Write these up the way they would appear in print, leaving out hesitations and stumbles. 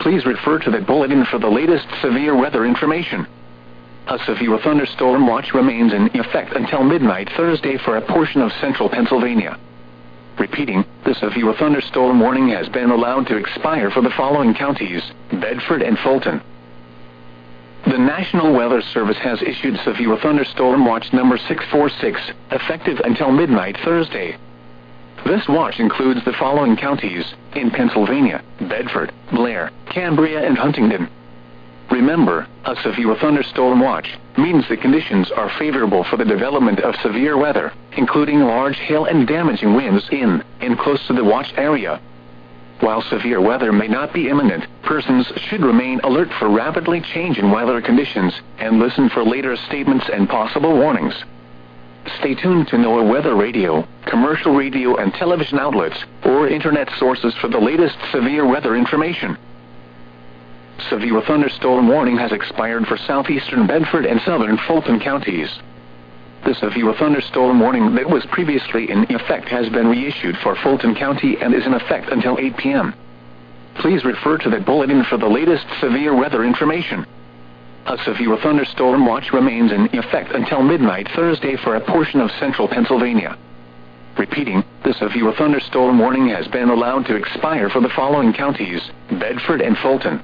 Please refer to the bulletin for the latest severe weather information. A severe thunderstorm watch remains in effect until midnight Thursday for a portion of central Pennsylvania. Repeating, the severe thunderstorm warning has been allowed to expire for the following counties: Bedford and Fulton. The National Weather Service has issued severe thunderstorm watch number 646, effective until midnight Thursday. This watch includes the following counties in Pennsylvania: Bedford, Blair, Cambria, and Huntingdon. Remember, a severe thunderstorm watch means the conditions are favorable for the development of severe weather, including large hail and damaging winds in and close to the watch area. While severe weather may not be imminent, persons should remain alert for rapidly changing weather conditions and listen for later statements and possible warnings. Stay tuned to NOAA Weather Radio, commercial radio and television outlets, or internet sources for the latest severe weather information. Severe thunderstorm warning has expired for southeastern Bedford and southern Fulton counties. The severe thunderstorm warning that was previously in effect has been reissued for Fulton County and is in effect until 8 p.m. Please refer to the bulletin for the latest severe weather information. A severe thunderstorm watch remains in effect until midnight Thursday for a portion of central Pennsylvania. Repeating, the severe thunderstorm warning has been allowed to expire for the following counties: Bedford and Fulton.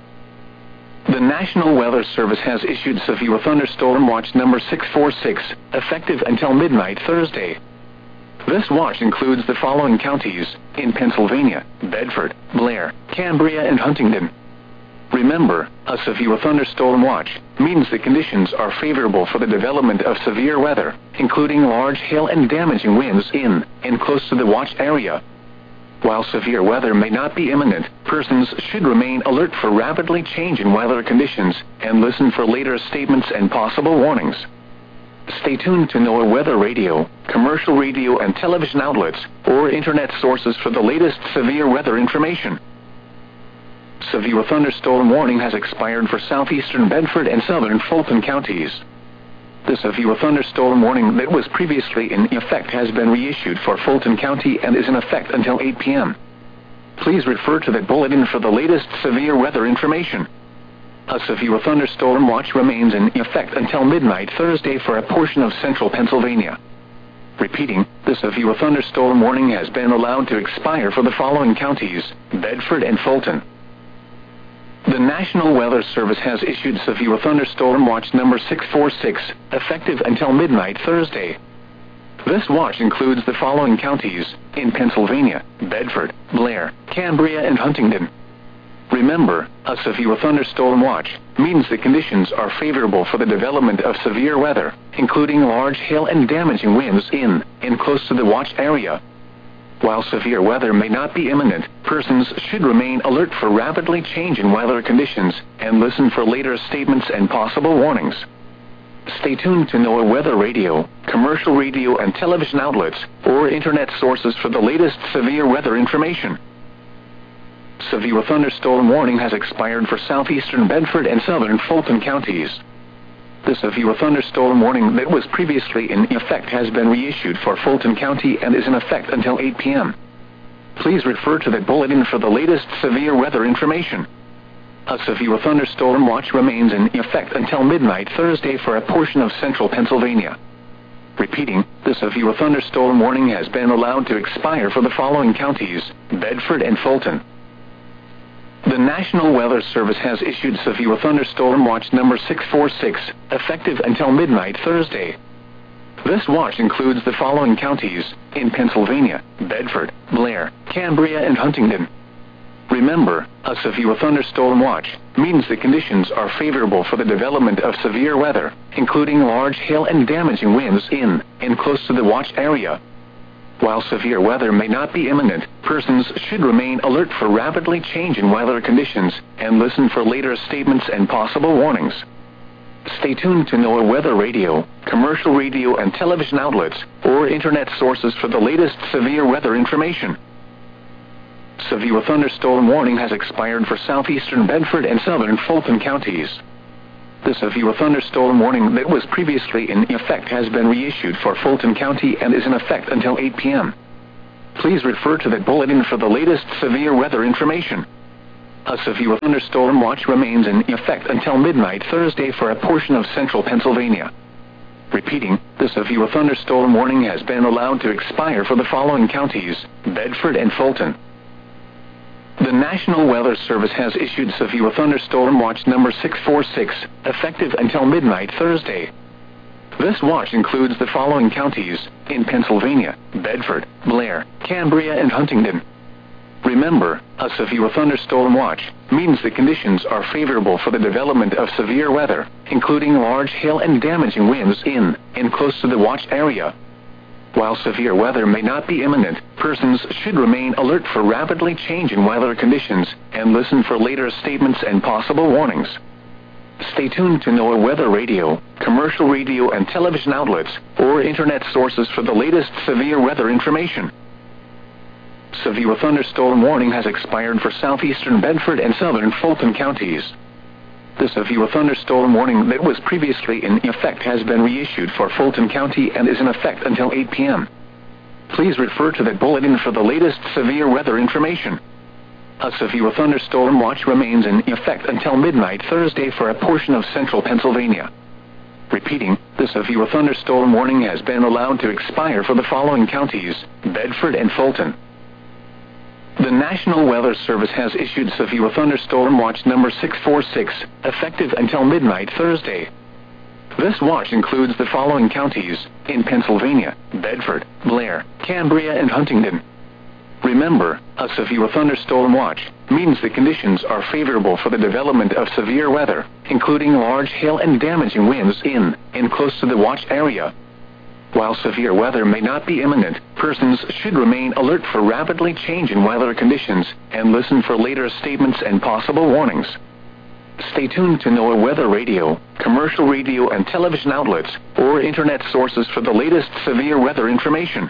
The National Weather Service has issued severe thunderstorm watch number 646, effective until midnight Thursday. This watch includes the following counties in Pennsylvania: Bedford, Blair, Cambria, and Huntingdon. Remember, a severe thunderstorm watch means the conditions are favorable for the development of severe weather, including large hail and damaging winds in and close to the watch area. While severe weather may not be imminent, persons should remain alert for rapidly changing weather conditions and listen for later statements and possible warnings. Stay tuned to NOAA Weather Radio, commercial radio and television outlets, or internet sources for the latest severe weather information. Severe thunderstorm warning has expired for southeastern Bedford and southern Fulton counties. The severe thunderstorm warning that was previously in effect has been reissued for Fulton County and is in effect until 8 p.m. Please refer to the bulletin for the latest severe weather information. A severe thunderstorm watch remains in effect until midnight Thursday for a portion of central Pennsylvania. Repeating, the severe thunderstorm warning has been allowed to expire for the following counties: Bedford and Fulton. The National Weather Service has issued severe thunderstorm watch number 646, effective until midnight Thursday. This watch includes the following counties in Pennsylvania: Bedford, Blair, Cambria, and Huntingdon. Remember, a severe thunderstorm watch means the conditions are favorable for the development of severe weather, including large hail and damaging winds in and close to the watch area. While severe weather may not be imminent, persons should remain alert for rapidly changing weather conditions and listen for later statements and possible warnings. Stay tuned to NOAA Weather Radio, commercial radio and television outlets, or internet sources for the latest severe weather information. Severe thunderstorm warning has expired for southeastern Bedford and southern Fulton counties. The severe thunderstorm warning that was previously in effect has been reissued for Fulton County and is in effect until 8 p.m. Please refer to the bulletin for the latest severe weather information. A severe thunderstorm watch remains in effect until midnight Thursday for a portion of central Pennsylvania. Repeating, the severe thunderstorm warning has been allowed to expire for the following counties: Bedford and Fulton. The National Weather Service has issued severe thunderstorm watch number 646, effective until midnight Thursday. This watch includes the following counties in Pennsylvania: Bedford, Blair, Cambria, and Huntingdon. Remember, a severe thunderstorm watch means the conditions are favorable for the development of severe weather, including large hail and damaging winds in and close to the watch area. While severe weather may not be imminent, persons should remain alert for rapidly changing weather conditions and listen for later statements and possible warnings. Stay tuned to NOAA Weather Radio, commercial radio and television outlets, or internet sources for the latest severe weather information. Severe thunderstorm warning has expired for southeastern Bedford and southern Fulton counties. The severe thunderstorm warning that was previously in effect has been reissued for Fulton County and is in effect until 8 p.m. Please refer to the bulletin for the latest severe weather information. A severe thunderstorm watch remains in effect until midnight Thursday for a portion of central Pennsylvania. Repeating, the severe thunderstorm warning has been allowed to expire for the following counties: Bedford and Fulton. The National Weather Service has issued severe thunderstorm watch number 646, effective until midnight Thursday. This watch includes the following counties in Pennsylvania: Bedford, Blair, Cambria, and Huntingdon. Remember, a severe thunderstorm watch means the conditions are favorable for the development of severe weather, including large hail and damaging winds in and close to the watch area. While severe weather may not be imminent, persons should remain alert for rapidly changing weather conditions and listen for later statements and possible warnings. Stay tuned to NOAA Weather Radio, commercial radio and television outlets, or internet sources for the latest severe weather information. Severe thunderstorm warning has expired for southeastern Bedford and southern Fulton counties. The severe thunderstorm warning that was previously in effect has been reissued for Fulton County and is in effect until 8 p.m. Please refer to the bulletin for the latest severe weather information. A severe thunderstorm watch remains in effect until midnight Thursday for a portion of central Pennsylvania. Repeating, the severe thunderstorm warning has been allowed to expire for the following counties: Bedford and Fulton. The National Weather Service has issued severe thunderstorm watch number 646, effective until midnight Thursday. This watch includes the following counties in Pennsylvania: Bedford, Blair, Cambria, and Huntingdon. Remember, a severe thunderstorm watch means the conditions are favorable for the development of severe weather, including large hail and damaging winds in and close to the watch area. While severe weather may not be imminent, persons should remain alert for rapidly changing weather conditions and listen for later statements and possible warnings. Stay tuned to NOAA Weather Radio, commercial radio and television outlets, or internet sources for the latest severe weather information.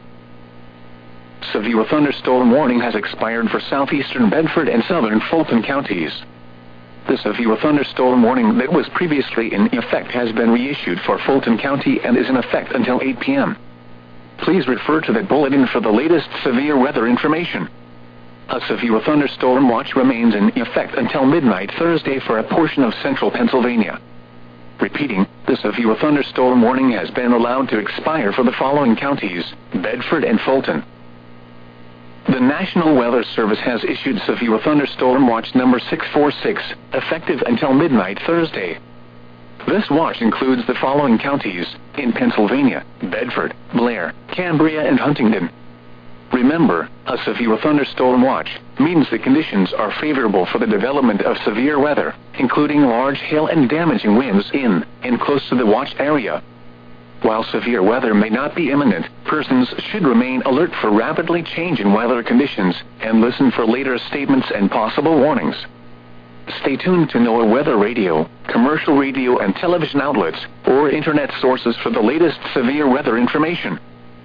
Severe thunderstorm warning has expired for southeastern Bedford and southern Fulton counties. The severe thunderstorm warning that was previously in effect has been reissued for Fulton County and is in effect until 8 p.m. Please refer to the bulletin for the latest severe weather information. A severe thunderstorm watch remains in effect until midnight Thursday for a portion of central Pennsylvania. Repeating, the severe thunderstorm warning has been allowed to expire for the following counties: Bedford and Fulton. The National Weather Service has issued severe thunderstorm watch number 646, effective until midnight Thursday. This watch includes the following counties in Pennsylvania: Bedford, Blair, Cambria, and Huntingdon. Remember, a severe thunderstorm watch means the conditions are favorable for the development of severe weather, including large hail and damaging winds in and close to the watch area. While severe weather may not be imminent, persons should remain alert for rapidly changing weather conditions and listen for later statements and possible warnings. Stay tuned to NOAA Weather Radio, commercial radio and television outlets, or internet sources for the latest severe weather information.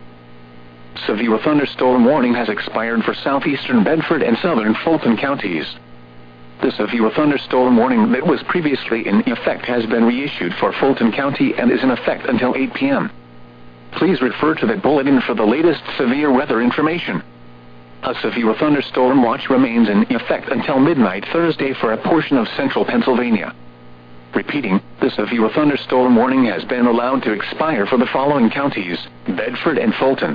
Severe thunderstorm warning has expired for southeastern Bedford and southern Fulton counties. The severe thunderstorm warning that was previously in effect has been reissued for Fulton County and is in effect until 8 p.m. Please refer to the bulletin for the latest severe weather information. A severe thunderstorm watch remains in effect until midnight Thursday for a portion of central Pennsylvania. Repeating, the severe thunderstorm warning has been allowed to expire for the following counties: Bedford and Fulton.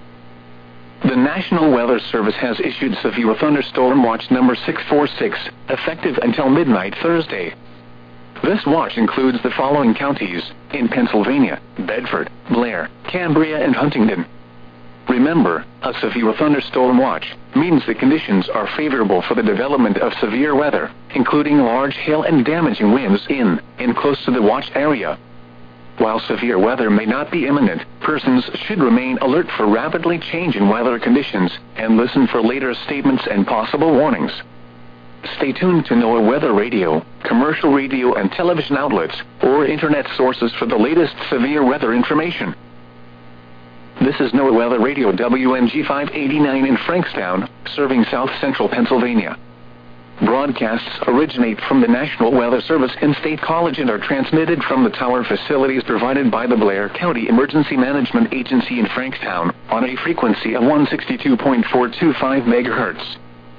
The National Weather Service has issued severe thunderstorm watch number 646, effective until midnight Thursday. This watch includes the following counties in Pennsylvania: Bedford, Blair, Cambria, and Huntingdon. Remember, a severe thunderstorm watch means the conditions are favorable for the development of severe weather, including large hail and damaging winds in and close to the watch area. While severe weather may not be imminent, persons should remain alert for rapidly changing weather conditions and listen for later statements and possible warnings. Stay tuned to NOAA Weather Radio, commercial radio and television outlets, or internet sources for the latest severe weather information. This is NOAA Weather Radio WNG 589 in Frankstown, serving south central Pennsylvania. Broadcasts originate from the National Weather Service in State College and are transmitted from the tower facilities provided by the Blair County Emergency Management Agency in Frankstown on a frequency of 162.425 MHz.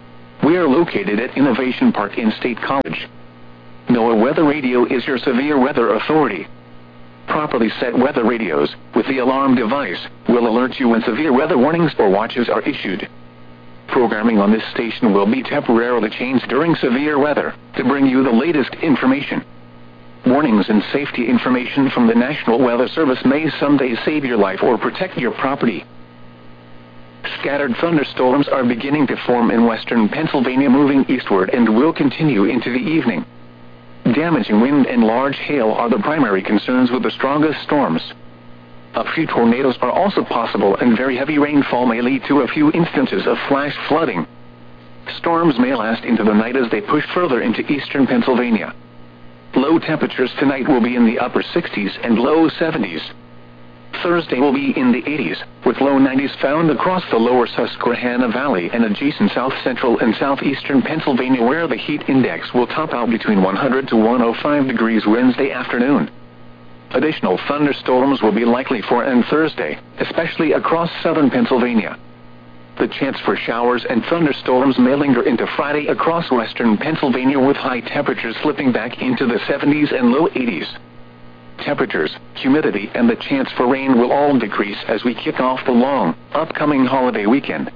We are located at Innovation Park in State College. NOAA Weather Radio is your severe weather authority. Properly set weather radios, with the alarm device, will alert you when severe weather warnings or watches are issued. Programming on this station will be temporarily changed during severe weather, to bring you the latest information. Warnings and safety information from the National Weather Service may someday save your life or protect your property. Scattered thunderstorms are beginning to form in western Pennsylvania, moving eastward and will continue into the evening. Damaging wind and large hail are the primary concerns with the strongest storms. A few tornadoes are also possible, and very heavy rainfall may lead to a few instances of flash flooding. Storms may last into the night as they push further into eastern Pennsylvania. Low temperatures tonight will be in the upper 60s and low 70s. Thursday will be in the 80s, with low 90s found across the lower Susquehanna Valley and adjacent south central and southeastern Pennsylvania, where the heat index will top out between 100 to 105 degrees Wednesday afternoon. Additional thunderstorms will be likely for Thursday, especially across southern Pennsylvania. The chance for showers and thunderstorms may linger into Friday across western Pennsylvania, with high temperatures slipping back into the 70s and low 80s. Temperatures, humidity, and the chance for rain will all decrease as we kick off the long, upcoming holiday weekend.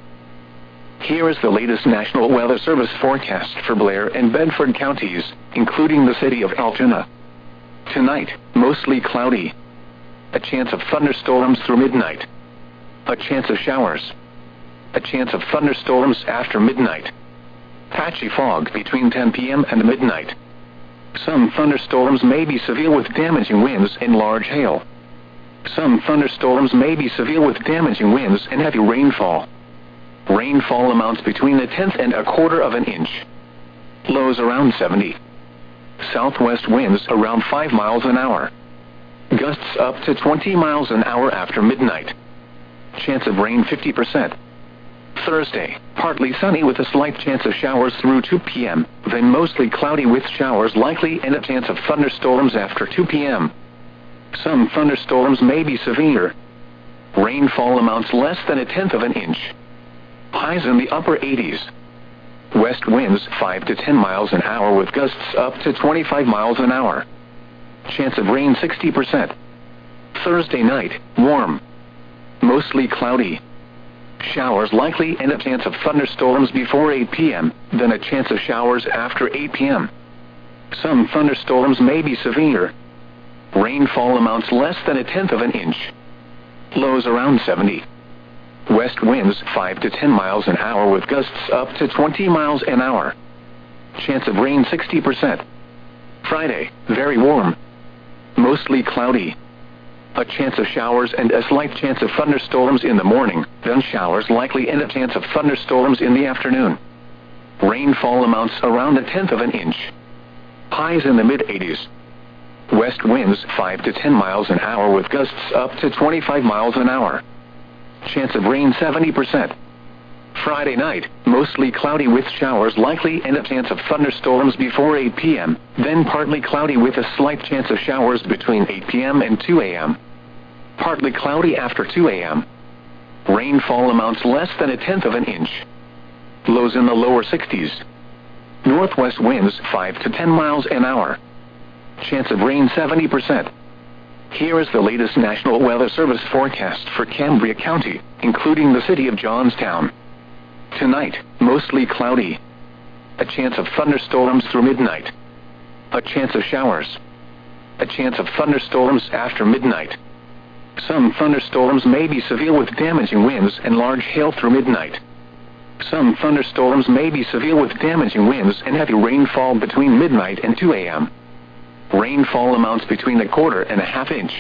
Here is the latest National Weather Service forecast for Blair and Bedford counties, including the city of Altoona. Tonight, mostly cloudy. A chance of thunderstorms through midnight. A chance of showers. A chance of thunderstorms after midnight. Patchy fog between 10 p.m. and midnight. Some thunderstorms may be severe with damaging winds and large hail. Some thunderstorms may be severe with damaging winds and heavy rainfall. Rainfall amounts between a tenth and a quarter of an inch. Lows around 70. Southwest winds around 5 miles an hour. Gusts up to 20 miles an hour after midnight. Chance of rain 50%. Thursday, partly sunny with a slight chance of showers through 2 p.m., then mostly cloudy with showers likely and a chance of thunderstorms after 2 p.m. Some thunderstorms may be severe. Rainfall amounts less than a tenth of an inch. Highs in the upper 80s. West winds 5 to 10 miles an hour with gusts up to 25 miles an hour. Chance of rain 60%. Thursday night, warm. Mostly cloudy. Showers likely and a chance of thunderstorms before 8 p.m., then a chance of showers after 8 p.m. Some thunderstorms may be severe. Rainfall amounts less than a tenth of an inch. Lows around 70. West winds 5 to 10 miles an hour with gusts up to 20 miles an hour. Chance of rain 60%. Friday, very warm. Mostly cloudy. A chance of showers and a slight chance of thunderstorms in the morning, then showers likely and a chance of thunderstorms in the afternoon. Rainfall amounts around a tenth of an inch. Highs in the mid-80s. West winds 5 to 10 miles an hour with gusts up to 25 miles an hour. Chance of rain 70%. Friday night, mostly cloudy with showers likely and a chance of thunderstorms before 8 p.m., then partly cloudy with a slight chance of showers between 8 p.m. and 2 a.m. Partly cloudy after 2 a.m. Rainfall amounts less than a tenth of an inch. Lows in the lower 60s. Northwest winds 5 to 10 miles an hour. Chance of rain 70%. Here is the latest National Weather Service forecast for Cambria County, including the city of Johnstown. Tonight, mostly cloudy. A chance of thunderstorms through midnight. A chance of showers. A chance of thunderstorms after midnight. Some thunderstorms may be severe with damaging winds and large hail through midnight. Some thunderstorms may be severe with damaging winds and heavy rainfall between midnight and 2 a.m. Rainfall amounts between a quarter and a half inch.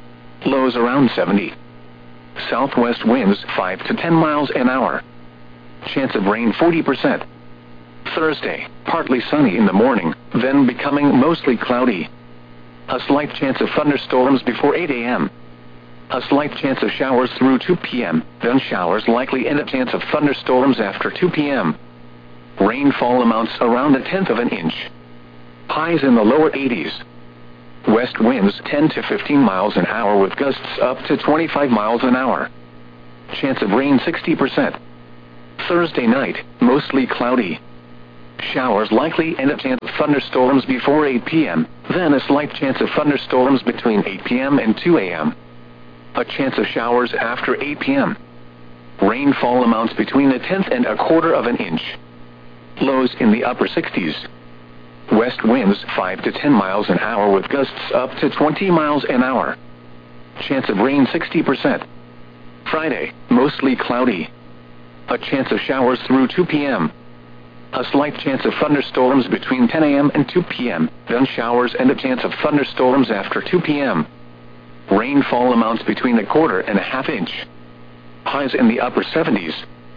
Lows around 70. Southwest winds 5 to 10 miles an hour. Chance of rain 40%. Thursday, partly sunny in the morning, then becoming mostly cloudy. A slight chance of thunderstorms before 8 a.m. A slight chance of showers through 2 p.m., then showers likely and a chance of thunderstorms after 2 p.m. Rainfall amounts around a tenth of an inch. Highs in the lower 80s. West winds 10 to 15 miles an hour with gusts up to 25 miles an hour. Chance of rain 60%. Thursday night, mostly cloudy. Showers likely and a chance of thunderstorms before 8 p.m., then a slight chance of thunderstorms between 8 p.m. and 2 a.m. A chance of showers after 8 p.m. Rainfall amounts between 1/10 and 1/4 of an inch. Lows in the upper 60s. West winds 5 to 10 miles an hour with gusts up to 20 miles an hour. Chance of rain 60%. Friday, mostly cloudy. A chance of showers through 2 p.m. A slight chance of thunderstorms between 10 a.m. and 2 p.m., then showers and a chance of thunderstorms after 2 p.m. Rainfall amounts between 1/4 and 1/2 inch. Highs in the upper 70s.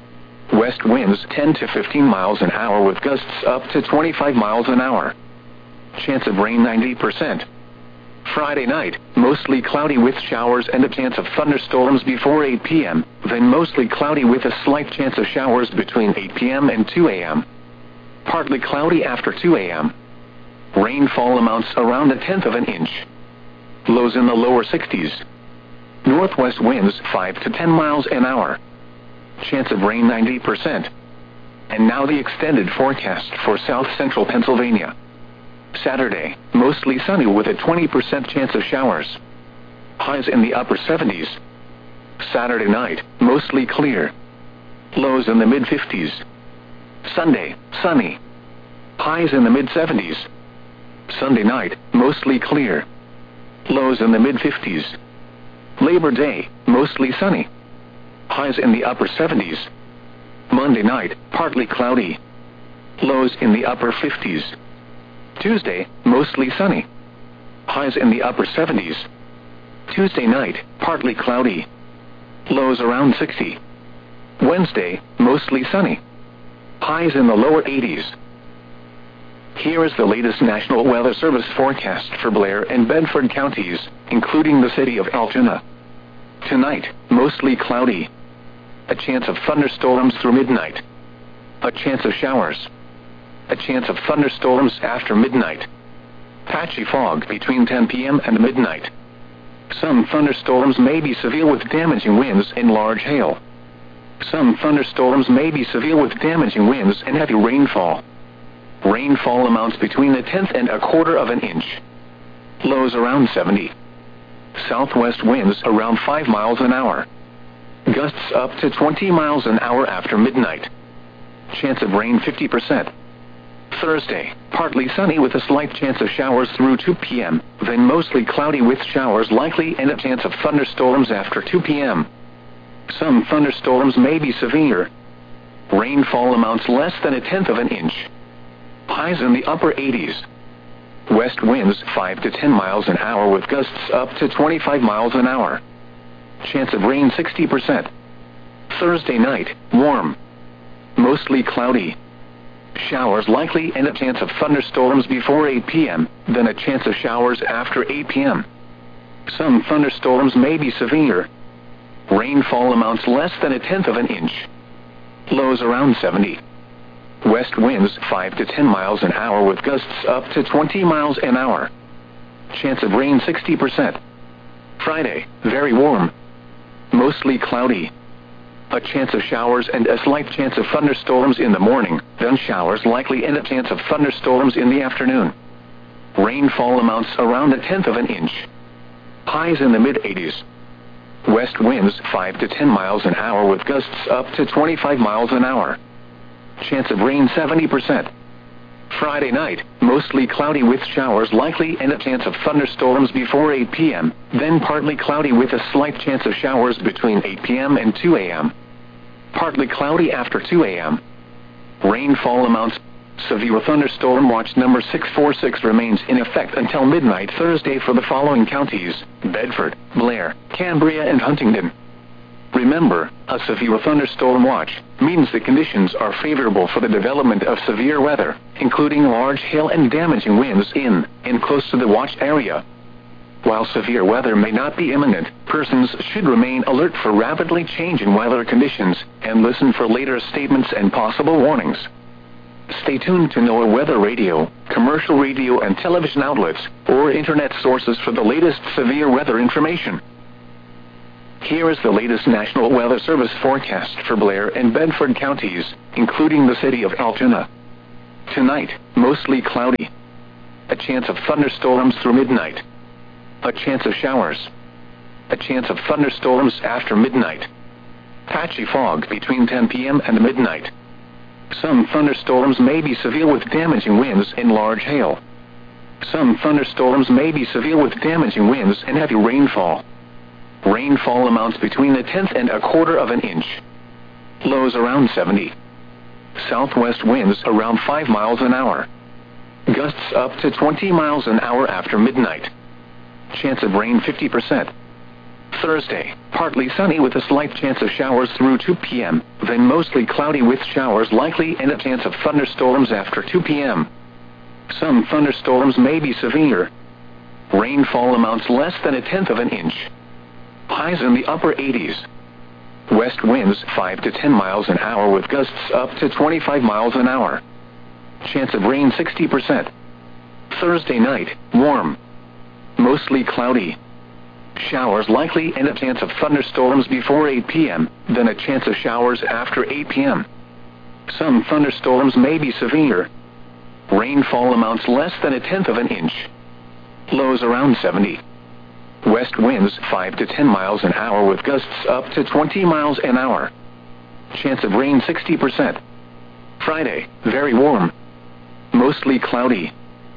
West winds 10 to 15 miles an hour with gusts up to 25 miles an hour. Chance of rain 90%. Friday night, mostly cloudy with showers and a chance of thunderstorms before 8 p.m., then mostly cloudy with a slight chance of showers between 8 p.m. and 2 a.m. Partly cloudy after 2 a.m. Rainfall amounts around 1/10 of an inch. Lows in the lower 60s. Northwest winds 5 to 10 miles an hour. Chance of rain 90%. And now the extended forecast for south central Pennsylvania. Saturday, mostly sunny with a 20% chance of showers. Highs in the upper 70s. Saturday night, mostly clear. Lows in the mid-50s. Sunday, sunny. Highs in the mid-70s. Sunday night, mostly clear. Lows in the mid-50s. Labor Day, mostly sunny. Highs in the upper 70s. Monday night, partly cloudy. Lows in the upper 50s. Tuesday, mostly sunny. Highs in the upper 70s. Tuesday night, partly cloudy. Lows around 60. Wednesday, mostly sunny. Highs in the lower 80s. Here is the latest National Weather Service forecast for Blair and Bedford counties, including the city of Altoona. Tonight, mostly cloudy. A chance of thunderstorms through midnight. A chance of showers. A chance of thunderstorms after midnight. Patchy fog between 10 p.m. and midnight. Some thunderstorms may be severe with damaging winds and large hail. Some thunderstorms may be severe with damaging winds and heavy rainfall. Rainfall amounts between 1/10 and 1/4 of an inch. Lows around 70. Southwest winds around 5 miles an hour. Gusts up to 20 miles an hour after midnight. Chance of rain 50%. Thursday, partly sunny with a slight chance of showers through 2 p.m., then mostly cloudy with showers likely and a chance of thunderstorms after 2 p.m. Some thunderstorms may be severe. Rainfall amounts less than 1/10 of an inch. Highs in the upper 80s. West winds 5 to 10 miles an hour with gusts up to 25 miles an hour. Chance of rain 60%. Thursday night, warm. Mostly cloudy. Showers likely and a chance of thunderstorms before 8 p.m., then a chance of showers after 8 p.m. Some thunderstorms may be severe. Rainfall amounts less than 1/10 of an inch. Lows around 70. West winds 5 to 10 miles an hour with gusts up to 20 miles an hour. Chance of rain 60%. Friday, very warm. Mostly cloudy. A chance of showers and a slight chance of thunderstorms in the morning, then showers likely and a chance of thunderstorms in the afternoon. Rainfall amounts around 1/10 of an inch. Highs in the mid-80s. West winds 5 to 10 miles an hour with gusts up to 25 miles an hour. Chance of rain 70%. Friday night, mostly cloudy with showers likely and a chance of thunderstorms before 8 p.m., then partly cloudy with a slight chance of showers between 8 p.m. and 2 a.m. Partly cloudy after 2 a.m. Rainfall amounts. Severe thunderstorm watch number 646 remains in effect until midnight Thursday for the following counties: Bedford, Blair, Cambria, and Huntingdon. Remember, a severe thunderstorm watch means the conditions are favorable for the development of severe weather, including large hail and damaging winds in and close to the watch area. While severe weather may not be imminent, persons should remain alert for rapidly changing weather conditions and listen for later statements and possible warnings. Stay tuned to NOAA Weather Radio, commercial radio and television outlets, or internet sources for the latest severe weather information. Here is the latest National Weather Service forecast for Blair and Bedford counties, including the city of Altoona. Tonight, mostly cloudy. A chance of thunderstorms through midnight. A chance of showers. A chance of thunderstorms after midnight. Patchy fog between 10 p.m. and midnight. Some thunderstorms may be severe with damaging winds and large hail. Some thunderstorms may be severe with damaging winds and heavy rainfall. Rainfall amounts between a tenth and a quarter of an inch. Lows around 70. Southwest winds around 5 miles an hour. Gusts up to 20 miles an hour after midnight. Chance of rain 50%. Thursday, partly sunny with a slight chance of showers through 2 p.m., then mostly cloudy with showers likely and a chance of thunderstorms after 2 p.m. Some thunderstorms may be severe. Rainfall amounts less than a tenth of an inch. Highs in the upper 80s. West winds 5 to 10 miles an hour with gusts up to 25 miles an hour. Chance of rain 60%. Thursday night, warm. Mostly cloudy. Showers likely and a chance of thunderstorms before 8 p.m., then a chance of showers after 8 p.m. Some thunderstorms may be severe. Rainfall amounts less than a tenth of an inch. Lows around 70. West winds 5 to 10 miles an hour with gusts up to 20 miles an hour. Chance of rain 60%. Friday, very warm. Mostly cloudy.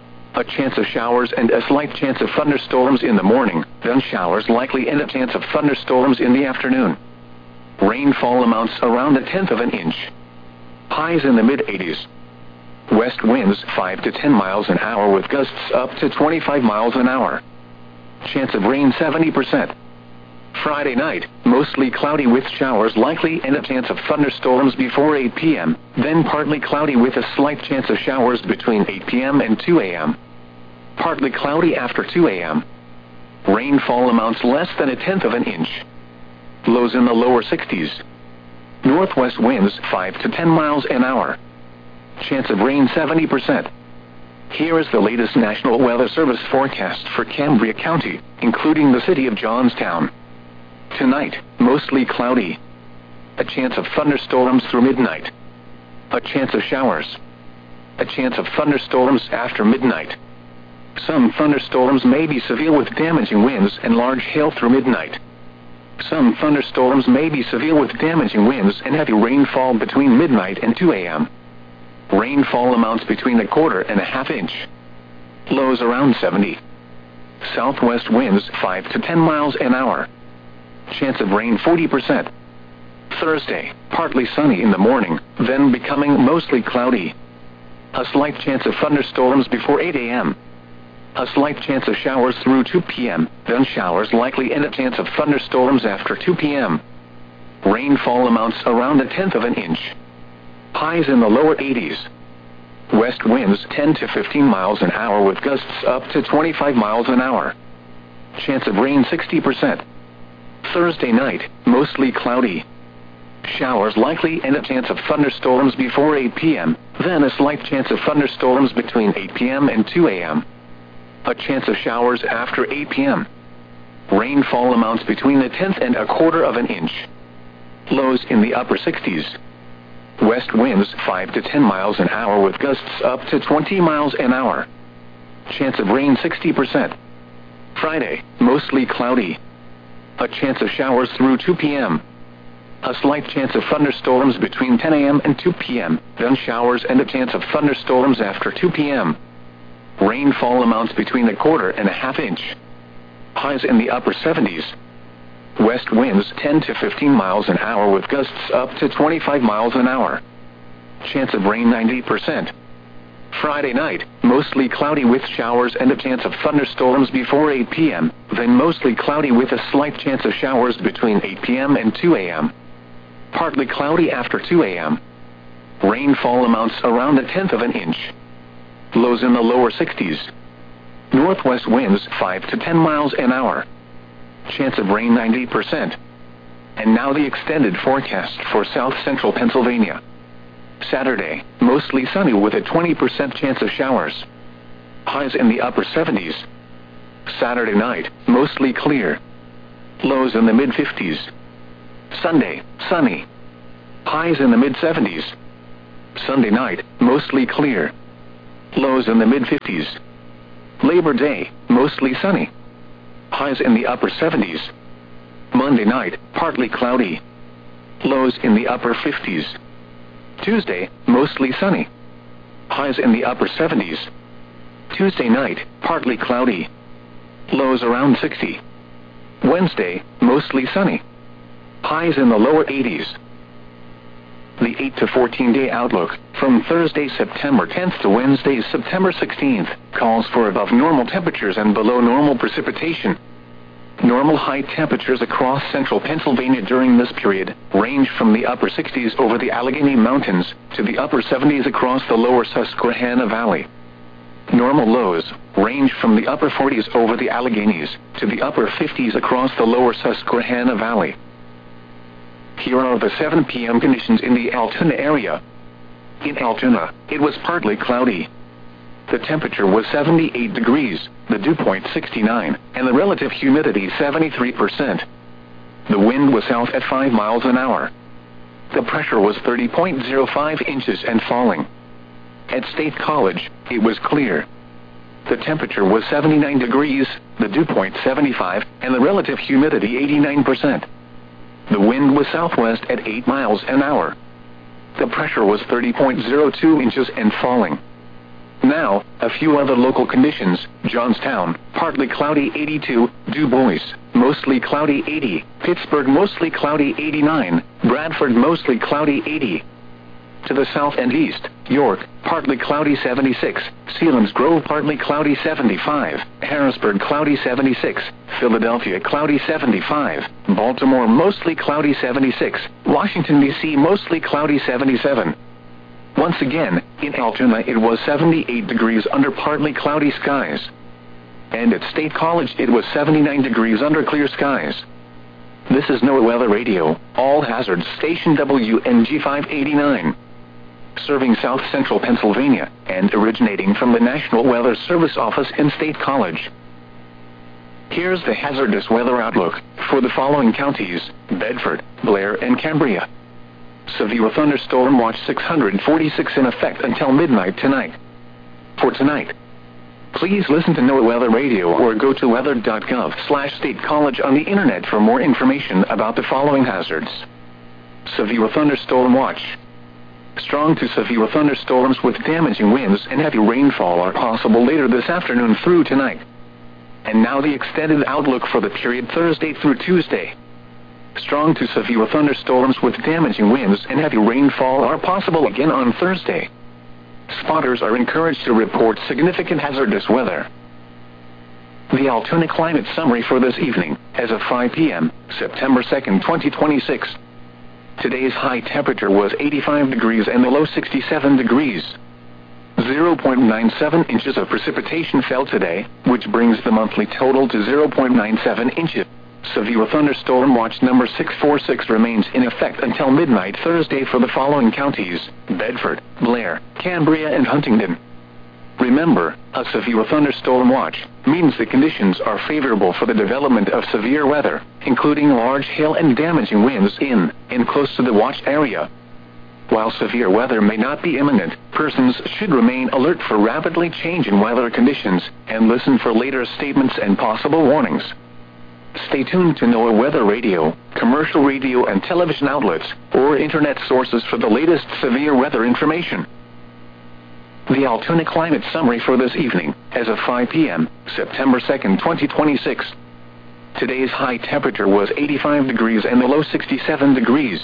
A chance of showers and a slight chance of thunderstorms in the morning, then showers likely and a chance of thunderstorms in the afternoon. Rainfall amounts around a tenth of an inch. Highs in the mid-80s. West winds 5 to 10 miles an hour with gusts up to 25 miles an hour. Chance of rain 70%. Friday night, mostly cloudy with showers likely and a chance of thunderstorms before 8 p.m., then partly cloudy with a slight chance of showers between 8 p.m. and 2 a.m. Partly cloudy after 2 a.m. Rainfall amounts less than a tenth of an inch. Lows in the lower 60s. Northwest winds 5 to 10 miles an hour. Chance of rain 70%. Here is the latest National Weather Service forecast for Cambria County, including the city of Johnstown. Tonight, mostly cloudy. A chance of thunderstorms through midnight. A chance of showers. A chance of thunderstorms after midnight. Some thunderstorms may be severe with damaging winds and large hail through midnight. Some thunderstorms may be severe with damaging winds and heavy rainfall between midnight and 2 a.m. Rainfall amounts between a quarter and a half inch. Lows around 70. Southwest winds 5 to 10 miles an hour. Chance of rain 40%. Thursday, partly sunny in the morning, then becoming mostly cloudy. A slight chance of thunderstorms before 8 a.m. A slight chance of showers through 2 p.m., then showers likely and a chance of thunderstorms after 2 p.m. Rainfall amounts around a tenth of an inch. Highs in the lower 80s. West winds 10 to 15 miles an hour with gusts up to 25 miles an hour. Chance of rain 60%. Thursday night, mostly cloudy. Showers likely and a chance of thunderstorms before 8 p.m., then a slight chance of thunderstorms between 8 p.m. and 2 a.m. A chance of showers after 8 p.m. Rainfall amounts between a tenth and a quarter of an inch. Lows in the upper 60s. West winds 5 to 10 miles an hour with gusts up to 20 miles an hour. Chance of rain 60%. Friday, mostly cloudy. A chance of showers through 2 p.m. A slight chance of thunderstorms between 10 a.m. and 2 p.m., then showers and a chance of thunderstorms after 2 p.m. Rainfall amounts between a quarter and a half inch. Highs in the upper 70s. West winds 10 to 15 miles an hour with gusts up to 25 miles an hour. Chance of rain 90%. Friday night, mostly cloudy with showers and a chance of thunderstorms before 8 p.m., then mostly cloudy with a slight chance of showers between 8 p.m. and 2 a.m. Partly cloudy after 2 a.m. Rainfall amounts around a tenth of an inch. Lows in the lower 60s. Northwest winds 5 to 10 miles an hour. Chance of rain 90%. And now the extended forecast for south central Pennsylvania. Saturday, mostly sunny with a 20% chance of showers. Highs in the upper 70s. Saturday night, mostly clear. Lows in the mid-50s. Sunday, sunny. Highs in the mid-70s. Sunday night, mostly clear. Lows in the mid-50s. Labor Day, mostly sunny. Highs in the upper 70s. Monday night, partly cloudy. Lows in the upper 50s. Tuesday, mostly sunny. Highs in the upper 70s. Tuesday night, partly cloudy. Lows around 60. Wednesday, mostly sunny. Highs in the lower 80s. The 8 to 14-day outlook, from Thursday, September 10th to Wednesday, September 16th, calls for above normal temperatures and below normal precipitation. Normal high temperatures across central Pennsylvania during this period range from the upper 60s over the Allegheny Mountains to the upper 70s across the lower Susquehanna Valley. Normal lows range from the upper 40s over the Alleghenies to the upper 50s across the lower Susquehanna Valley. Here are the 7 p.m. conditions in the Altoona area. In Altoona, it was partly cloudy. The temperature was 78 degrees, the dew point 69, and the relative humidity 73%. The wind was south at 5 miles an hour. The pressure was 30.05 inches and falling. At State College, it was clear. The temperature was 79 degrees, the dew point 75, and the relative humidity 89%. The wind was southwest at 8 miles an hour. The pressure was 30.02 inches and falling. Now, a few other local conditions. Johnstown, partly cloudy 82, Du Bois, mostly cloudy 80, Pittsburgh mostly cloudy 89, Bradford mostly cloudy 80. To the south and east, York, partly cloudy 76, Selinsgrove partly cloudy 75, Harrisburg cloudy 76, Philadelphia cloudy 75, Baltimore mostly cloudy 76, Washington, D.C. mostly cloudy 77. Once again, in Altoona it was 78 degrees under partly cloudy skies. And at State College it was 79 degrees under clear skies. This is NOAA Weather Radio, all hazards station WNG 589. Serving South Central Pennsylvania, and originating from the National Weather Service office in State College. Here's the hazardous weather outlook for the following counties: Bedford, Blair, and Cambria. Severe thunderstorm watch 646 in effect until midnight tonight. For tonight, please listen to NOAA Weather Radio or go to weather.gov/State College on the internet for more information about the following hazards. Severe thunderstorm watch. Strong to severe thunderstorms with damaging winds and heavy rainfall are possible later this afternoon through tonight. And now the extended outlook for the period Thursday through Tuesday. Strong to severe thunderstorms with damaging winds and heavy rainfall are possible again on Thursday. Spotters are encouraged to report significant hazardous weather. The Altoona climate summary for this evening, as of 5 p.m., September 2nd, 2026. Today's high temperature was 85 degrees and the low 67 degrees. 0.97 inches of precipitation fell today, which brings the monthly total to 0.97 inches. Severe thunderstorm watch number 646 remains in effect until midnight Thursday for the following counties: Bedford, Blair, Cambria, and Huntingdon. Remember, a severe thunderstorm watch means the conditions are favorable for the development of severe weather, including large hail and damaging winds in and close to the watch area. While severe weather may not be imminent, persons should remain alert for rapidly changing weather conditions and listen for later statements and possible warnings. Stay tuned to NOAA Weather Radio, commercial radio and television outlets, or internet sources for the latest severe weather information. The Altoona climate summary for this evening, as of 5 p.m., September 2nd, 2026. Today's high temperature was 85 degrees and the low 67 degrees.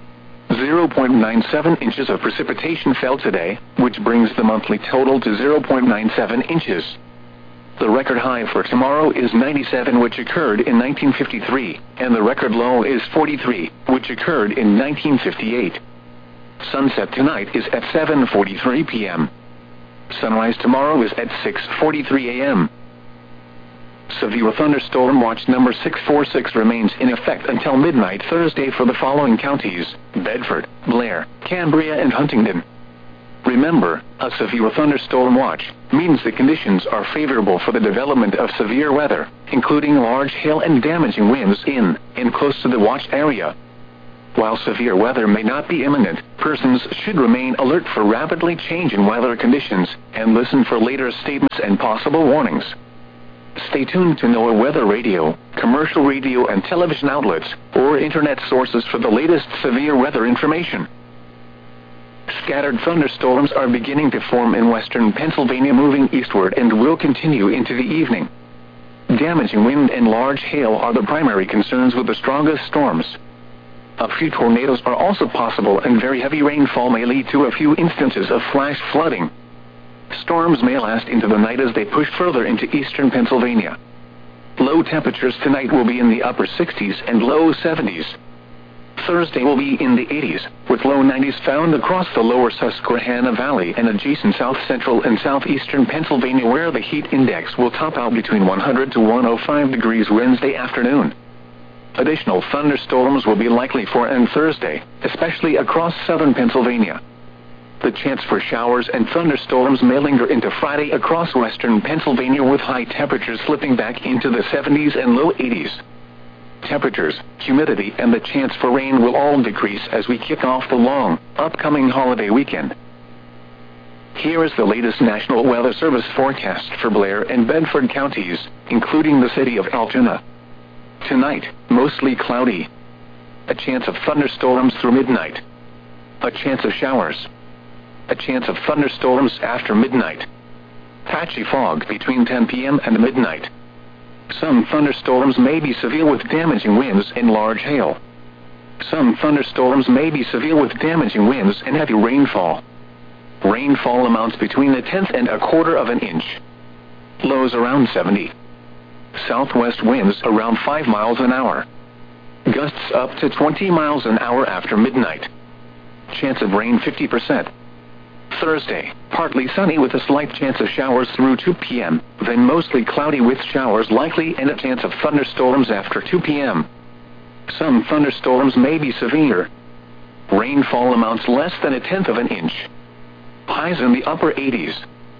0.97 inches of precipitation fell today, which brings the monthly total to 0.97 inches. The record high for tomorrow is 97, which occurred in 1953, and the record low is 43, which occurred in 1958. Sunset tonight is at 7:43 p.m. Sunrise tomorrow is at 6:43 a.m. Severe thunderstorm watch number 646 remains in effect until midnight Thursday for the following counties: Bedford, Blair, Cambria, and Huntingdon. Remember, a severe thunderstorm watch means the conditions are favorable for the development of severe weather, including large hail and damaging winds in and close to the watch area. While severe weather may not be imminent, persons should remain alert for rapidly changing weather conditions and listen for later statements and possible warnings. Stay tuned to NOAA Weather Radio, commercial radio and television outlets, or internet sources for the latest severe weather information. Scattered thunderstorms are beginning to form in western Pennsylvania, moving eastward and will continue into the evening. Damaging wind and large hail are the primary concerns with the strongest storms. A few tornadoes are also possible, and very heavy rainfall may lead to a few instances of flash flooding. Storms may last into the night as they push further into eastern Pennsylvania. Low temperatures tonight will be in the upper 60s and low 70s. Thursday will be in the 80s, with low 90s found across the lower Susquehanna Valley and adjacent south-central and southeastern Pennsylvania, where the heat index will top out between 100 to 105 degrees Wednesday afternoon. Additional thunderstorms will be likely for Thursday, especially across southern Pennsylvania. The chance for showers and thunderstorms may linger into Friday across western Pennsylvania, with high temperatures slipping back into the 70s and low 80s. Temperatures, humidity, and the chance for rain will all decrease as we kick off the long, upcoming holiday weekend. Here is the latest National Weather Service forecast for Blair and Bedford counties, including the city of Altoona. Tonight, mostly cloudy. A chance of thunderstorms through midnight. A chance of showers. A chance of thunderstorms after midnight. Patchy fog between 10 p.m. and midnight. Some thunderstorms may be severe with damaging winds and large hail. Some thunderstorms may be severe with damaging winds and heavy rainfall. Rainfall amounts between a tenth and a quarter of an inch. Lows around 70. Southwest winds around 5 miles an hour. Gusts up to 20 miles an hour after midnight. Chance of rain 50%. Thursday, partly sunny with a slight chance of showers through 2 p.m., then mostly cloudy with showers likely and a chance of thunderstorms after 2 p.m. Some thunderstorms may be severe. Rainfall amounts less than a tenth of an inch. Highs in the upper 80s.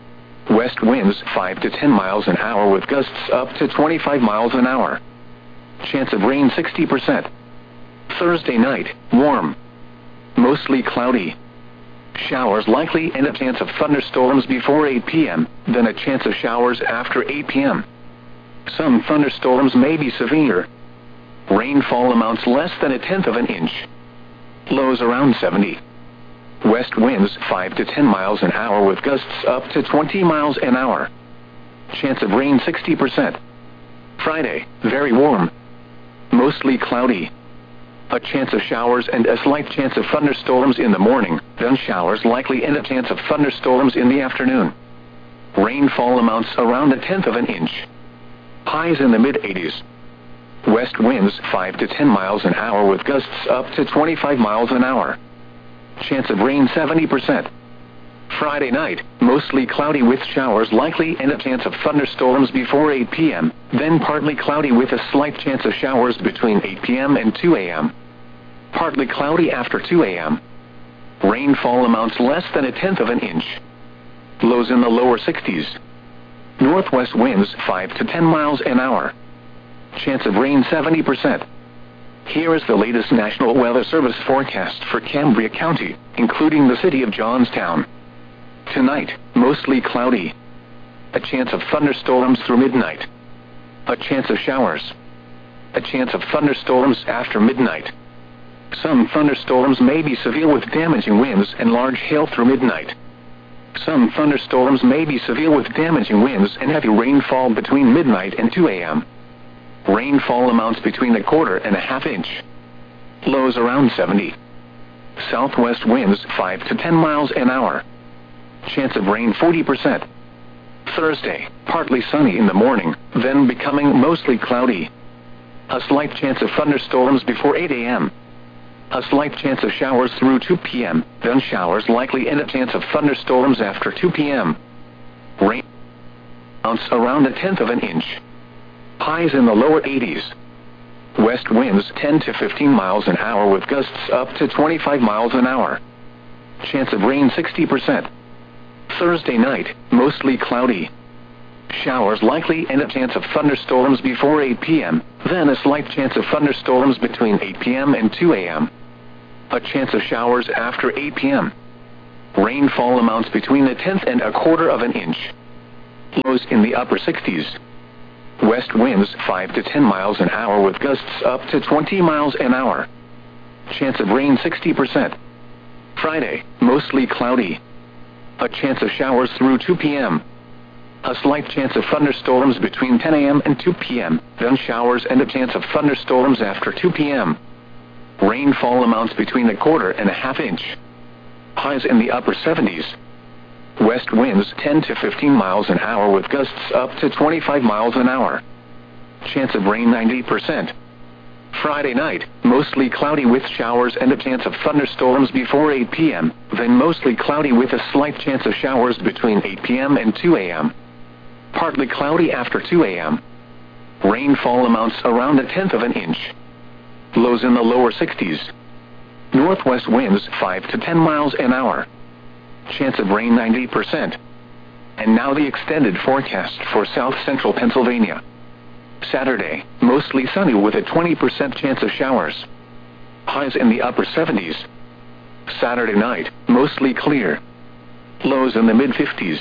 West winds 5 to 10 miles an hour with gusts up to 25 miles an hour. Chance of rain 60%. Thursday night, warm. Mostly cloudy. Showers likely and a chance of thunderstorms before 8 p.m., then a chance of showers after 8 p.m. Some thunderstorms may be severe. Rainfall amounts less than a tenth of an inch. Lows around 70. West winds 5 to 10 miles an hour with gusts up to 20 miles an hour. Chance of rain 60%. Friday, very warm. Mostly cloudy. A chance of showers and a slight chance of thunderstorms in the morning, then showers likely and a chance of thunderstorms in the afternoon. Rainfall amounts around a tenth of an inch. Highs in the mid-80s. West winds 5 to 10 miles an hour with gusts up to 25 miles an hour. Chance of rain 70%. Friday night, mostly cloudy with showers likely and a chance of thunderstorms before 8 p.m., then partly cloudy with a slight chance of showers between 8 p.m. and 2 a.m. Partly cloudy after 2 a.m. Rainfall amounts less than a tenth of an inch. Lows in the lower 60s. Northwest winds 5 to 10 miles an hour. Chance of rain 70%. Here is the latest National Weather Service forecast for Cambria County, including the city of Johnstown. Tonight, mostly cloudy. A chance of thunderstorms through midnight. A chance of showers. A chance of thunderstorms after midnight. Some thunderstorms may be severe with damaging winds and large hail through midnight. Some thunderstorms may be severe with damaging winds and heavy rainfall between midnight and 2 a.m. Rainfall amounts between a quarter and a half inch. Lows around 70. Southwest winds 5 to 10 miles an hour. Chance of rain 40%. Thursday, partly sunny in the morning, then becoming mostly cloudy. A slight chance of thunderstorms before 8 a.m. A slight chance of showers through 2 p.m., then showers likely and a chance of thunderstorms after 2 p.m. Rain amounts around a tenth of an inch. Highs in the lower 80s. West winds 10 to 15 miles an hour with gusts up to 25 miles an hour. Chance of rain 60%. Thursday night, mostly cloudy. Showers likely and a chance of thunderstorms before 8 p.m., then a slight chance of thunderstorms between 8 p.m. and 2 a.m. A chance of showers after 8 p.m. Rainfall amounts between a tenth and a quarter of an inch. Lows in the upper 60s. West winds 5 to 10 miles an hour with gusts up to 20 miles an hour. Chance of rain 60%. Friday, mostly cloudy. A chance of showers through 2 p.m. A slight chance of thunderstorms between 10 a.m. and 2 p.m., then showers and a chance of thunderstorms after 2 p.m. Rainfall amounts between a quarter and a half inch. Highs in the upper 70s. West winds 10 to 15 miles an hour with gusts up to 25 miles an hour. Chance of rain 90%. Friday night, mostly cloudy with showers and a chance of thunderstorms before 8 p.m., then mostly cloudy with a slight chance of showers between 8 p.m. and 2 a.m. Partly cloudy after 2 a.m. Rainfall amounts around a tenth of an inch. Lows in the lower 60s. Northwest winds 5 to 10 miles an hour. Chance of rain 90%. And now the extended forecast for south central Pennsylvania. Saturday, mostly sunny with a 20% chance of showers. Highs in the upper 70s. Saturday night, mostly clear. Lows in the mid-50s.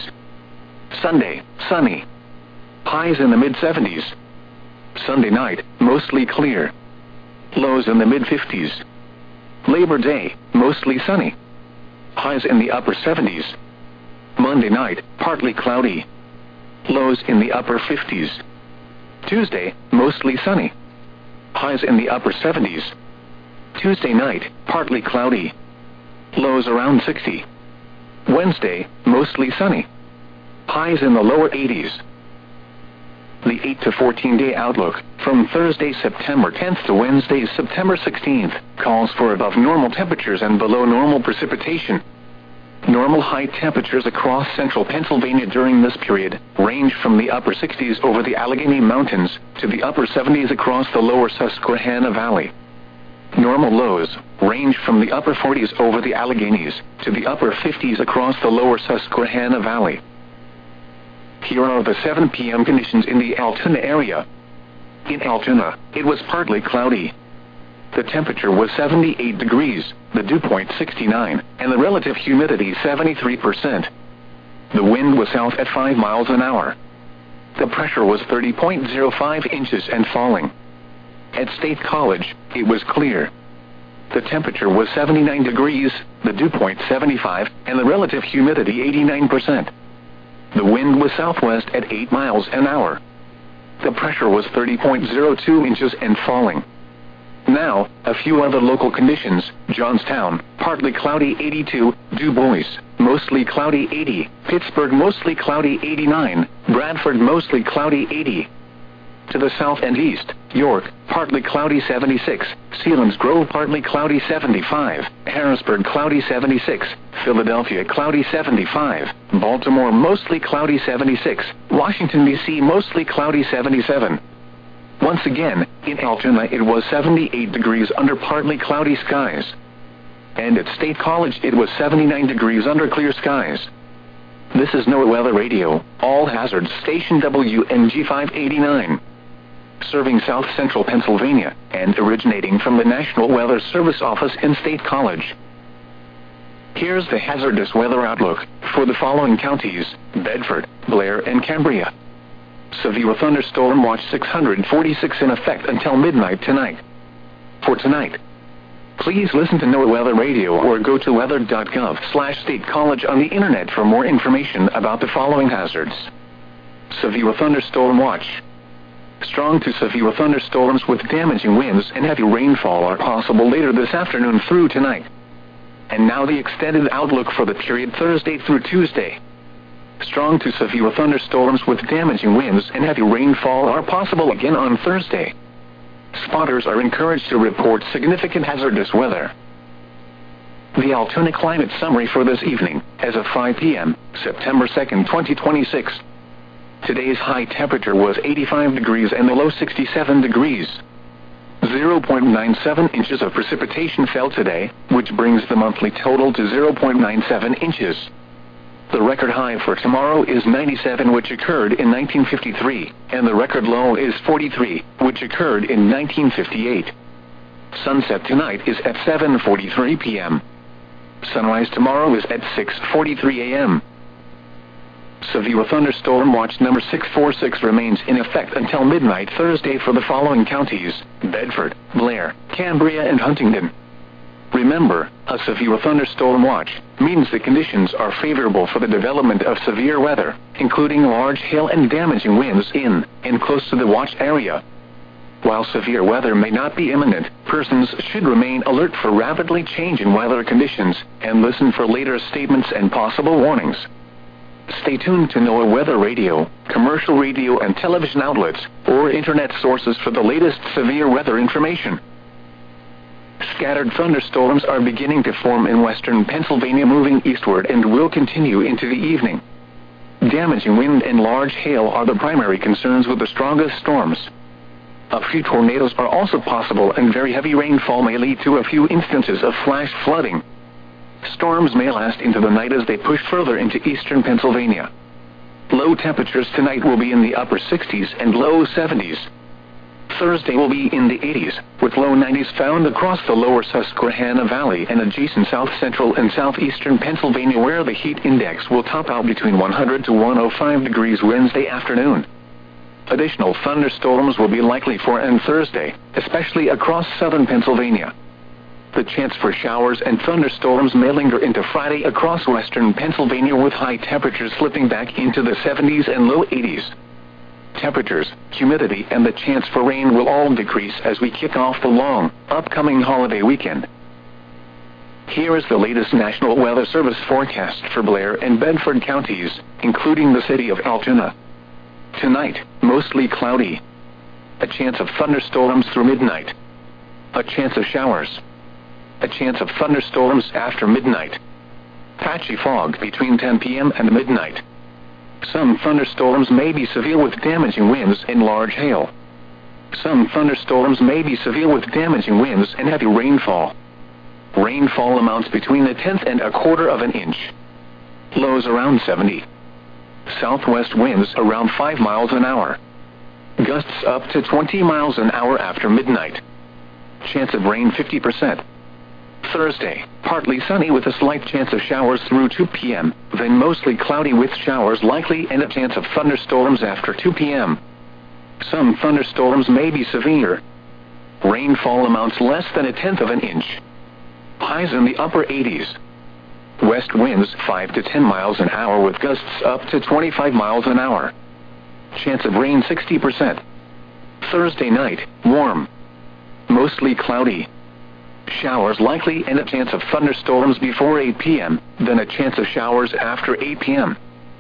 Sunday, sunny. Highs in the mid-70s. Sunday night, mostly clear. Lows in the mid-50s. Labor Day, mostly sunny. Highs in the upper 70s. Monday night, partly cloudy. Lows in the upper 50s. Tuesday, mostly sunny. Highs in the upper 70s. Tuesday night, partly cloudy. Lows around 60. Wednesday, mostly sunny. Highs in the lower 80s. The 8 to 14-day outlook, from Thursday, September 10th to Wednesday, September 16th, calls for above normal temperatures and below normal precipitation. Normal high temperatures across central Pennsylvania during this period range from the upper 60s over the Allegheny Mountains to the upper 70s across the lower Susquehanna Valley. Normal lows range from the upper 40s over the Alleghenies to the upper 50s across the lower Susquehanna Valley. Here are the 7 p.m. conditions in the Altoona area. In Altoona, it was partly cloudy. The temperature was 78 degrees, the dew point 69, and the relative humidity 73%. The wind was south at 5 miles an hour. The pressure was 30.05 inches and falling. At State College, it was clear. The temperature was 79 degrees, the dew point 75, and the relative humidity 89%. The wind was southwest at 8 miles an hour. The pressure was 30.02 inches and falling. Now, a few other local conditions. Johnstown, partly cloudy 82, Du Bois, mostly cloudy 80, Pittsburgh mostly cloudy 89, Bradford mostly cloudy 80. To the south and east, York, partly cloudy 76, Selinsgrove partly cloudy 75, Harrisburg cloudy 76, Philadelphia cloudy 75, Baltimore mostly cloudy 76, Washington, D.C. mostly cloudy 77. Once again, in Altoona it was 78 degrees under partly cloudy skies. And at State College it was 79 degrees under clear skies. This is NOAA Weather Radio, All Hazards Station WNG 589. Serving south central Pennsylvania, and originating from the National Weather Service office in State College. Here's the hazardous weather outlook for the following counties: Bedford, Blair, and Cambria. Severe thunderstorm watch 646 in effect until midnight tonight. For tonight, please listen to NOAA Weather Radio or go to weather.gov/State College on the internet for more information about the following hazards. Severe thunderstorm watch. Strong to severe thunderstorms with damaging winds and heavy rainfall are possible later this afternoon through tonight. And now the extended outlook for the period Thursday through Tuesday. Strong to severe thunderstorms with damaging winds and heavy rainfall are possible again on Thursday. Spotters are encouraged to report significant hazardous weather. The Altoona climate summary for this evening, as of 5 p.m., September 2nd, 2026. Today's high temperature was 85 degrees and the low 67 degrees. 0.97 inches of precipitation fell today, which brings the monthly total to 0.97 inches. The record high for tomorrow is 97, which occurred in 1953, and the record low is 43, which occurred in 1958. Sunset tonight is at 7:43 p.m. Sunrise tomorrow is at 6:43 a.m. Severe thunderstorm watch number 646 remains in effect until midnight Thursday for the following counties: Bedford, Blair, Cambria, and Huntingdon. Remember, a severe thunderstorm watch means the conditions are favorable for the development of severe weather, including large hail and damaging winds in and close to the watch area. While severe weather may not be imminent, persons should remain alert for rapidly changing weather conditions and listen for later statements and possible warnings. Stay tuned to NOAA Weather Radio, commercial radio and television outlets, or internet sources for the latest severe weather information. Scattered thunderstorms are beginning to form in western Pennsylvania, moving eastward and will continue into the evening. Damaging wind and large hail are the primary concerns with the strongest storms. A few tornadoes are also possible, and very heavy rainfall may lead to a few instances of flash flooding. Storms may last into the night as they push further into eastern Pennsylvania. Low temperatures tonight will be in the upper 60s and low 70s. Thursday will be in the 80s, with low 90s found across the lower Susquehanna Valley and adjacent south central and southeastern Pennsylvania, where the heat index will top out between 100 to 105 degrees Wednesday afternoon. Additional thunderstorms will be likely for Thursday, especially across southern Pennsylvania. The chance for showers and thunderstorms may linger into Friday across western Pennsylvania, with high temperatures slipping back into the 70s and low 80s. Temperatures, humidity, and the chance for rain will all decrease as we kick off the long, upcoming holiday weekend. Here is the latest National Weather Service forecast for Blair and Bedford counties, including the city of Altoona. Tonight, mostly cloudy. A chance of thunderstorms through midnight. A chance of showers. A chance of thunderstorms after midnight. Patchy fog between 10 p.m. and midnight. Some thunderstorms may be severe with damaging winds and large hail. Some thunderstorms may be severe with damaging winds and heavy rainfall. Rainfall amounts between a tenth and a quarter of an inch. Lows around 70. Southwest winds around 5 miles an hour. Gusts up to 20 miles an hour after midnight. Chance of rain 50%. Thursday, partly sunny with a slight chance of showers through 2 p.m., then mostly cloudy with showers likely and a chance of thunderstorms after 2 p.m. Some thunderstorms may be severe. Rainfall amounts less than a tenth of an inch. Highs in the upper 80s. West winds 5 to 10 miles an hour with gusts up to 25 miles an hour. Chance of rain 60%. Thursday night, warm. Mostly cloudy. Showers likely and a chance of thunderstorms before 8 p.m., then a chance of showers after 8 p.m.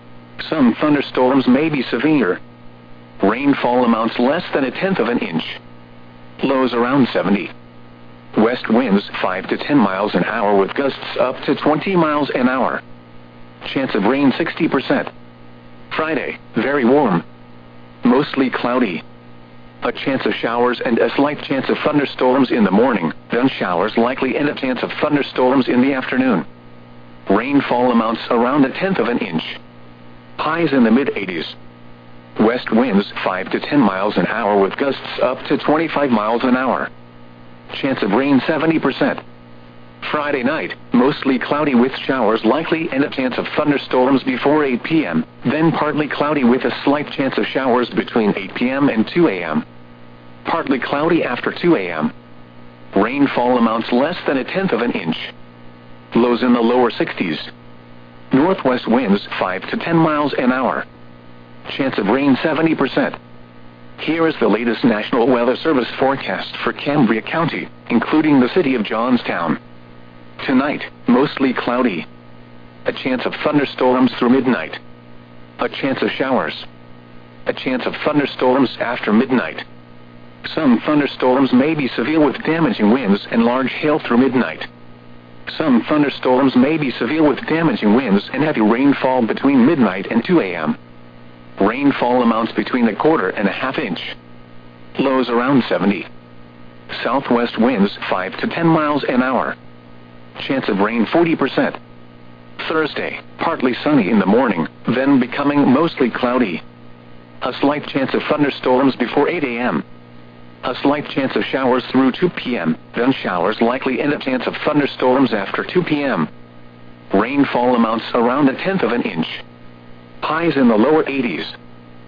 Some thunderstorms may be severe. Rainfall amounts less than a tenth of an inch. Lows around 70. West winds 5 to 10 miles an hour with gusts up to 20 miles an hour. Chance of rain 60%. Friday, very warm. Mostly cloudy. A chance of showers and a slight chance of thunderstorms in the morning, then showers likely and a chance of thunderstorms in the afternoon. Rainfall amounts around a tenth of an inch. Highs in the mid-80s. West winds 5 to 10 miles an hour with gusts up to 25 miles an hour. Chance of rain 70%. Friday night, mostly cloudy with showers likely and a chance of thunderstorms before 8 p.m., then partly cloudy with a slight chance of showers between 8 p.m. and 2 a.m. Partly cloudy after 2 a.m. Rainfall amounts less than a tenth of an inch. Lows in the lower 60s. Northwest winds 5 to 10 miles an hour. Chance of rain 70%. Here is the latest National Weather Service forecast for Cambria County, including the city of Johnstown. Tonight, mostly cloudy. A chance of thunderstorms through midnight. A chance of showers. A chance of thunderstorms after midnight. Some thunderstorms may be severe with damaging winds and large hail through midnight. Some thunderstorms may be severe with damaging winds and heavy rainfall between midnight and 2 a.m. Rainfall amounts between a quarter and a half inch. Lows around 70. Southwest winds 5 to 10 miles an hour. Chance of rain 40%. Thursday, partly sunny in the morning, then becoming mostly cloudy. A slight chance of thunderstorms before 8 a.m. A slight chance of showers through 2 p.m., then showers likely and a chance of thunderstorms after 2 p.m. Rainfall amounts around 1/10 of an inch. Highs in the lower 80s.